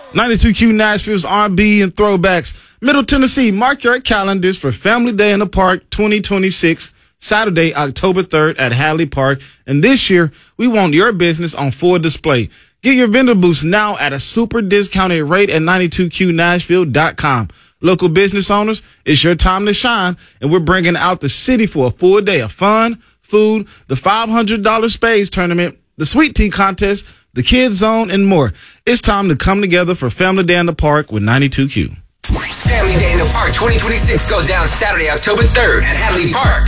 92Q Nashville's R&B and throwbacks. Middle Tennessee, mark your calendars for Family Day in the Park 2026, Saturday, October 3rd at Hadley Park. And this year, we want your business on full display. Get your vendor booths now at a super discounted rate at 92QNashville.com. Local business owners, it's your time to shine, and we're bringing out the city for a full day of fun, food, the $500 Spades Tournament, the Sweet Tea Contest, the Kids Zone, and more. It's time to come together for Family Day in the Park with 92Q. Family Day in the Park 2026 goes down Saturday, October 3rd at Hadley Park.